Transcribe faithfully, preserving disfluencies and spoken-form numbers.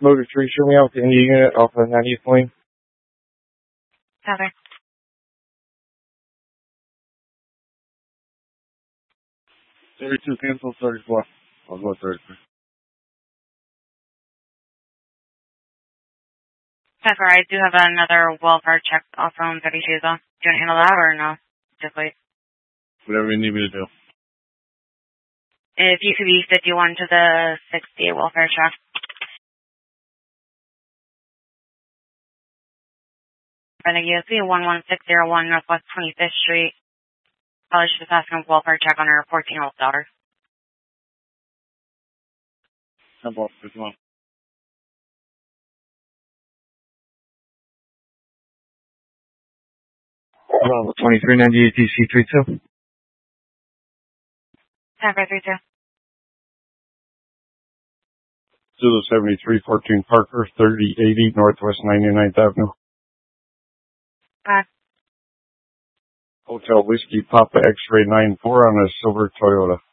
Motor three, show me out the India unit off the ninetieth lane. Copy. thirty-two cancel, thirty-four. I'll go thirty-three. Pepper, I do have another welfare check off from thirty-two though. Do you want to handle that or no? Just wait. Whatever you need me to do. If you could be fifty-one to the sixty welfare check. For the U S B one one six zero one Northwest twenty-fifth Street. Probably should just asking a welfare check on her fourteen-year-old daughter. ten off, fifty-one. Well, twenty-three ninety-eight D C three two. ten for three two. Zulu seventy-three fourteen Parker, thirty eighty Northwest ninety-ninth Avenue. Uh, Hotel Whiskey Papa X-Ray nine four on a silver Toyota.